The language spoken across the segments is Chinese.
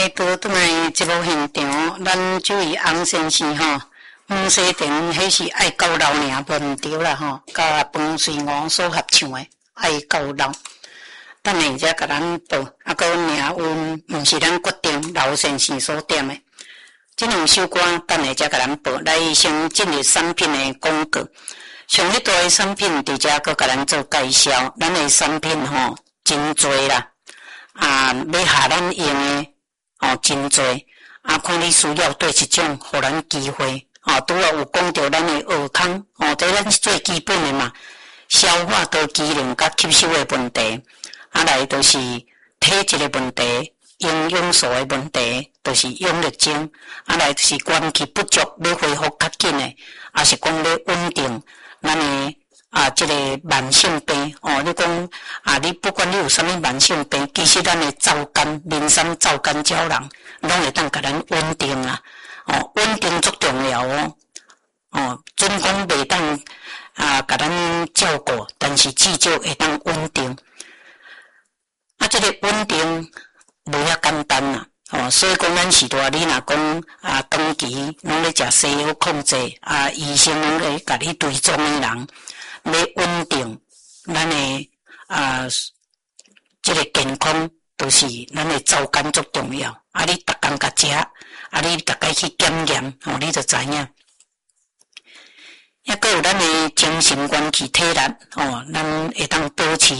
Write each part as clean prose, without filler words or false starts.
倒转来节目现场，咱这位洪先生吼，黄西田迄是爱到老尔，无毋对啦吼，甲彭水娥所合唱的爱到老。等下才甲咱报，啊，个命运毋是咱决定，老先生所点的。这两首歌等下才甲咱报，来先进入产品的广告。上一大的产品伫遮搁甲咱做介绍，咱的产品吼真多啦，要下咱用的真多，看你需要对一种，互咱机会，拄啊有讲到咱的耳孔，这咱是最基本的嘛，消化道机能甲吸收的问题，来就是体质的问题，营养素的问题，就是养力精，来就是元气不足，要恢复较紧的，是讲要稳定。咱的这个慢性病你讲你不管你有啥物慢性病，其实咱的皂苷、磷酸皂苷胶囊，拢会当甲咱稳定啦。稳定足重要准讲袂当甲咱照顾，但是至少会当稳定。这个稳定无遐简单啦。所以讲咱时代，你若讲长期拢咧食西药控制，医生拢咧甲你追踪的人，要稳定咱的这个健康，就是咱的皂苷足重要。你逐工甲食，你逐个去检验，你就知影。还佫有咱的精神元气体力，咱会当保持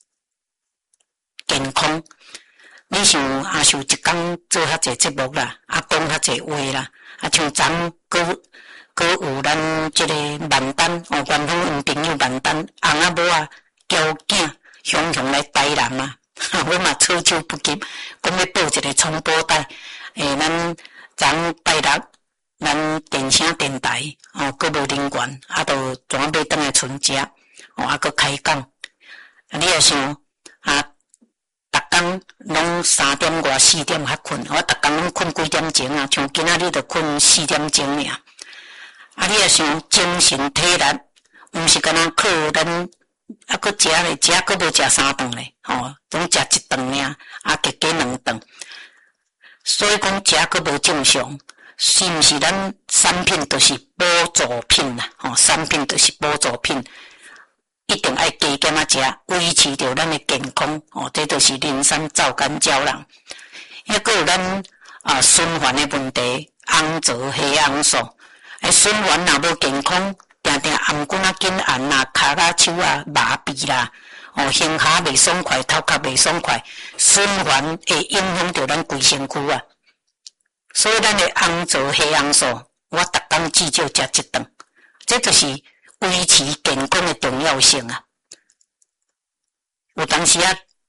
健康。你像有一工做较侪节目啦，讲较侪话啦，像昨搁有咱这个万丹元芳因朋友万丹翁某交囝雄雄来台南嘛，我嘛措手不及，讲要报一个重播带，咱昨拜六咱电声电台搁无人员，就全买倒来存食，搁开讲，你也想逐工拢3点外4点较困，我逐工拢困几点钟像今仔日就困4点钟尔。你也想精神体力，毋是干那靠咱搁食咧，食搁无食3顿咧，总食1顿尔，加2顿。所以讲食搁无正常，是毋是咱产品就是补助品啦？产品就是补助品。一定爱加减食，维持着咱的健康这就是磷酸皂苷胶囊。还佫有咱循环的问题，红枣、黑红素，循环若无健康，定定颔管紧按啦，骹手麻痹啦，胸骹袂爽快，头壳袂爽快，循环会影响着咱规身躯啊。所以咱的红枣、黑红素，我逐工至少食1顿，这就是维持健康的重要性啊！有当时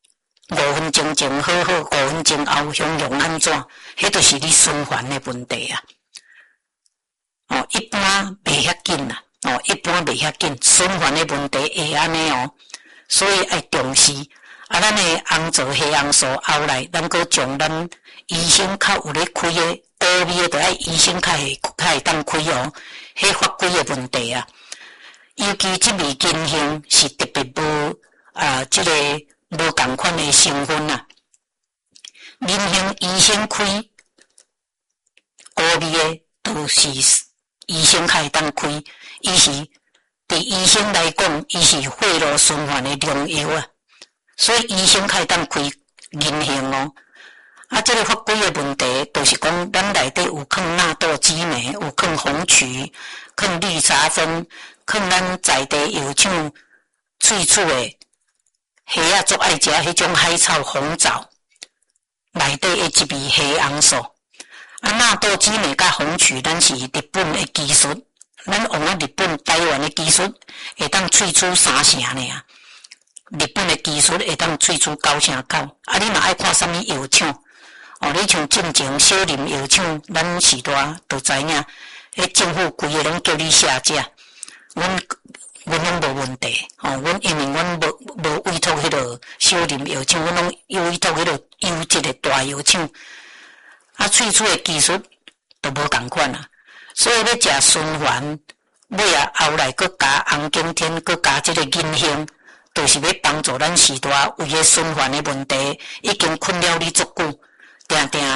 5分钟前好好，5分钟后雄雄安怎？迄就是你循环的问题啊！一般袂遐紧啦，一般袂遐紧，循环的问题会安尼所以爱重视。咱的红枣、黑红素后来，咱搁将咱医生较有咧开的高味的，爱医生较会当开迄法规的问题啊！尤其这味金香是特别无这个无共款的成分啊。金香医生开高味的，都是医生较会当开，伊是对医生来讲，伊是血路循环的良药啊。所以医生较会当开银香这个法规的问题，就是讲咱内底有放纳豆激酶，有放红曲，放绿茶酚。放咱在地药厂萃取的虾足爱食迄种海草红枣，内底的一味黑红素。纳豆激酶甲红曲，咱是日本的技术，咱用日本、台湾的技术，会当萃取3成尔。日本的技术会当萃取9成9。你嘛爱看啥物药厂？你像进前小林药厂，咱时代都知影，政府规个拢叫你下架。阮拢无问题，因为阮无委托迄个小林药厂，阮拢委托迄个优质的大药厂，萃取的技术都无共款啊。所以要食循环，尾后来搁加红景天，搁加这个银香，就是要帮助咱时代胃的循环的问题，已经困扰你足久，定定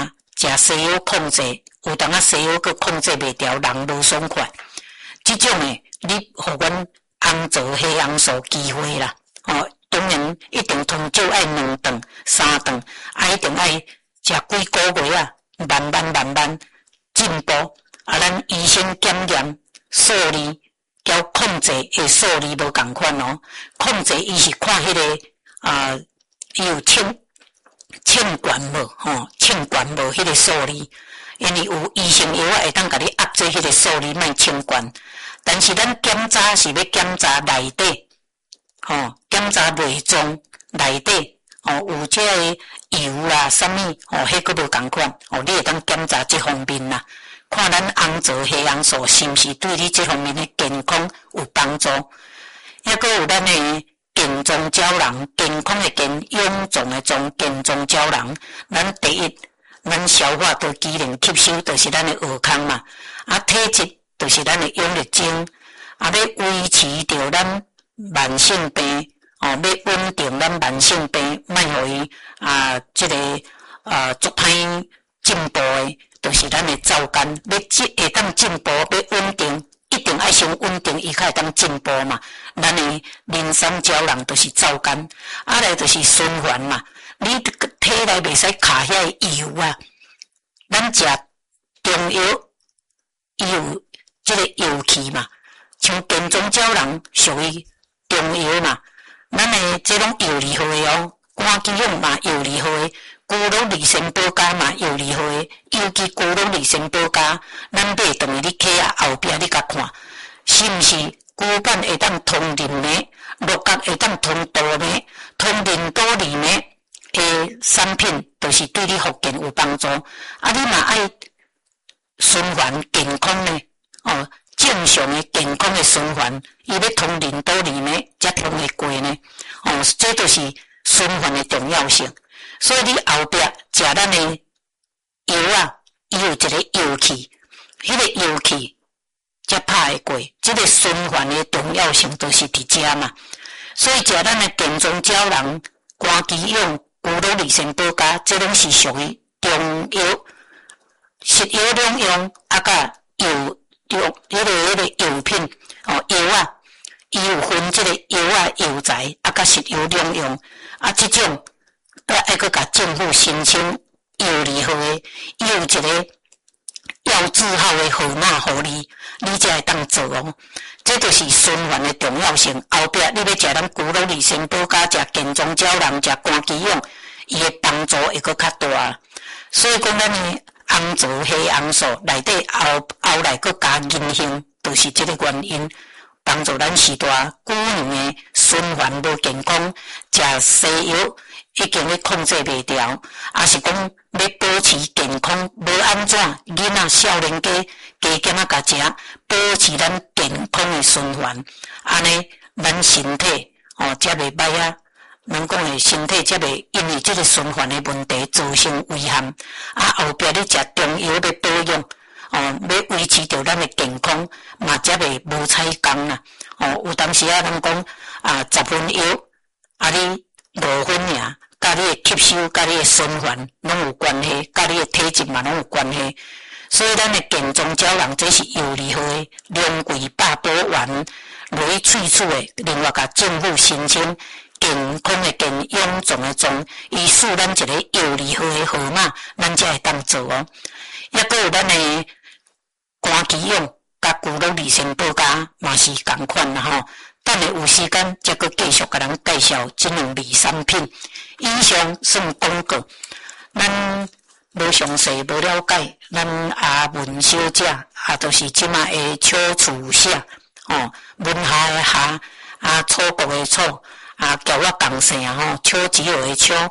食西药控制，有当西药佫控制袂调，人无爽快。即种诶，你互阮红枣黑红素机会啦。当然一定通少爱2顿、3顿，一定爱食几个月啊，慢慢进步。咱医生检验数字，交控制诶数字无共款哦。控制伊是看迄个伊有称管无称管无迄个数字，因为有医生药会当甲你压制迄个数字，莫称管。但是咱检查是要检查内底，检查内脏内底，有这个油啦，啥物，迄个无共款，你会当检查这方面啦，看咱红枣黑红素是毋是对你这方面的健康有帮助。还佫有咱的健壮胶囊，健康的健，臃肿的壮，健壮胶囊。咱第一，咱消化道机能吸收，就是咱的荷康嘛。体质就是咱的养力精。要维持着咱慢性病，要稳定咱慢性病，莫互伊这个足歹进步的，就是咱的皂苷。要会当进步，要稳定。一定爱先稳定，伊才会当进步嘛。咱的磷酸胶囊就是皂苷，来就是循环嘛。你体内袂使卡遐油啊。咱食中药，伊有这个油气嘛，像健壮胶囊属于中药嘛。咱的这种药理号的肝肌用嘛药理号的。骨碌利腺保加嘛有利害，尤其骨碌利腺保加，咱买等于你起啊后壁你甲看，是毋是骨板会当通淋膜，肋角会当通肚膜，通淋多里膜的产品，就是对你复健有帮助。你嘛爱循环健康呢，正常的健康的循环，伊要通淋多里膜才通会过呢。这就是循环的重要性。所以你后壁食咱的药啊，伊有一个药气，迄个药气才拍会过。这个循环的重要性都是伫遮嘛。所以食咱的健壮胶囊、肝肌用、骨碌利腺保加，这拢是属于中药、食药两用，甲药药品药啊，伊有分这个药啊、药材甲食药两用这种。还佫甲政府申请药理号的，伊有一个药字号的号码互你，你才会当做哦。这就是循环的重要性。后壁你要食咱骨碌利腺保加，食健壮胶囊，食肝肌用，伊的帮助会佫较大。所以讲，咱的红枣黑红素内底后来佫加银杏，就是这个原因，帮助咱时大骨娘的循环无健康，食西药。已经咧控制袂调，是讲要保持健康，无安怎囡仔少年家减甲食，保持咱健康的循环，安尼咱身体才袂歹啊。咱讲的身体才袂因为这个循环的问题造成危害。后壁你食中药要保养，要维持着咱的健康，嘛才袂无采工啦。有当时咱讲10分药，你5分尔。甲你的吸收、甲你的循环拢有关系，甲你的体质嘛拢有关系。所以咱的健壮胶囊，这是药理号的两桂八宝丸落去萃取的，另外甲政府申请健康的健、臃肿的壮，伊输咱一个药理号的号码，咱才会当做哦。还佫有咱的肝肌用甲骨碌利腺保加嘛是共款啦吼。等下有时间才佫继续甲咱介绍这两味产品。以上算广告，咱无详细无了解，咱阿文小姐就是即马的草厝社文下的下楚国的楚交我共姓草子号的草，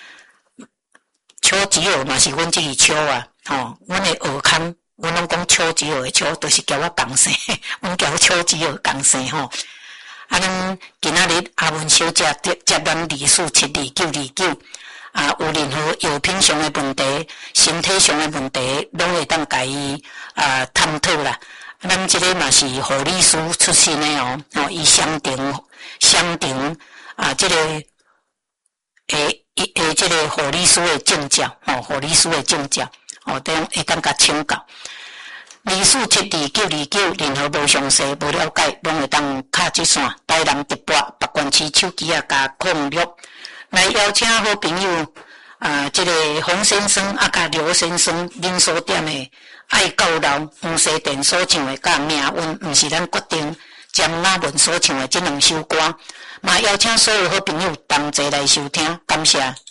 草子号嘛是阮即个草阮的荷康，阮拢讲草子号的草，都是交我共姓，阮交草子号共姓咱今仔日阿文小姐接咱24722929有任何药品上的问题、身体上的问题，拢会当甲伊探讨啦。咱这个嘛是护理师出身的伊相定这个这个护理师的证照护理师的证照等会当甲请教。24722929，任何无详细、无了解，拢会当敲这线，台南直播北关区手机啊加06，来邀请好朋友这个洪先生甲刘先生恁所点的爱到老黄西店所唱的甲命运，毋是咱决定。占马文所唱的这2首歌，嘛邀请所有好朋友同齐来收听，感谢。